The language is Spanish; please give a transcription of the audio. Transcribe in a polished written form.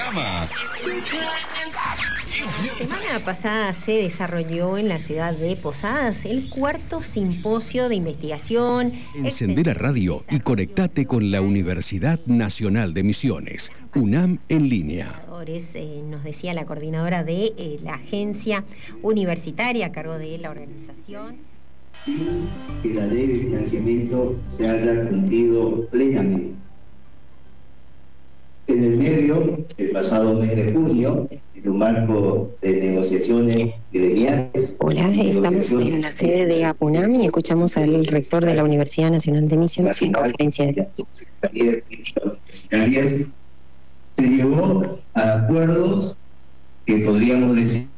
programa. La semana pasada se desarrolló en la ciudad de Posadas el cuarto simposio de investigación. Encender a radio y conectate con la Universidad Nacional de Misiones, UNAM en línea. Nos decía la coordinadora de la agencia universitaria a cargo de la organización. Que la ley de financiamiento se haya cumplido plenamente. En el medio, el pasado mes de junio, en un marco de negociaciones gremiales... Hola, estamos en la sede de APUNAM y escuchamos al rector de la Universidad Nacional de Misiones en conferencia de prensa. Se llegó a acuerdos que podríamos decir